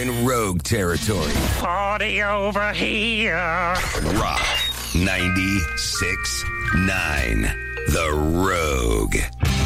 in Rogue territory. Party over here. Rock 96.9. The Rogue.